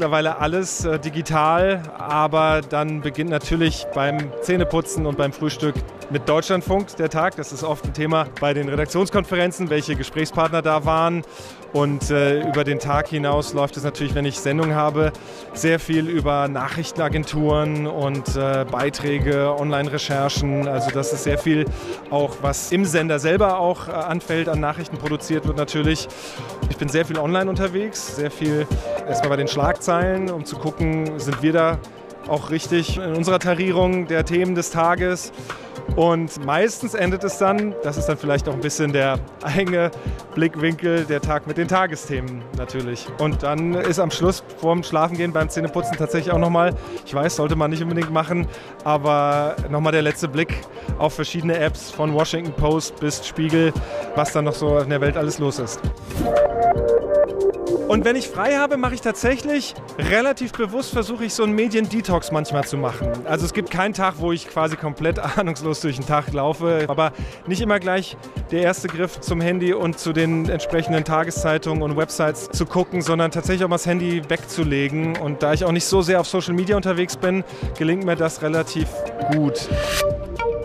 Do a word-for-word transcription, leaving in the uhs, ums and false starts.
mittlerweile alles äh, digital, aber dann beginnt natürlich beim Zähneputzen und beim Frühstück mit Deutschlandfunk der Tag. Das ist oft ein Thema bei den Redaktionskonferenzen, welche Gesprächspartner da waren. Und äh, über den Tag hinaus läuft es natürlich, wenn ich Sendungen habe, sehr viel über Nachrichtenagenturen und äh, Beiträge, Online-Recherchen. Also das ist sehr viel auch, was im Sender selber auch äh, anfällt, an Nachrichten produziert wird natürlich. Ich bin sehr viel online unterwegs, sehr viel erstmal bei den Schlagzeilen, um zu gucken, sind wir da auch richtig in unserer Tarierung der Themen des Tages. Und meistens endet es dann, das ist dann vielleicht auch ein bisschen der enge Blickwinkel, der Tag mit den Tagesthemen natürlich. Und dann ist am Schluss vorm Schlafengehen beim Zähneputzen tatsächlich auch nochmal, ich weiß, sollte man nicht unbedingt machen, aber nochmal der letzte Blick auf verschiedene Apps von Washington Post bis Spiegel, was dann noch so in der Welt alles los ist. Und wenn ich frei habe, mache ich tatsächlich relativ bewusst, versuche ich so einen Medien-Detox manchmal zu machen. Also es gibt keinen Tag, wo ich quasi komplett ahnungslos durch den Tag laufe, aber nicht immer gleich der erste Griff zum Handy und zu den entsprechenden Tageszeitungen und Websites zu gucken, sondern tatsächlich auch mal das Handy wegzulegen. Und da ich auch nicht so sehr auf Social Media unterwegs bin, gelingt mir das relativ gut.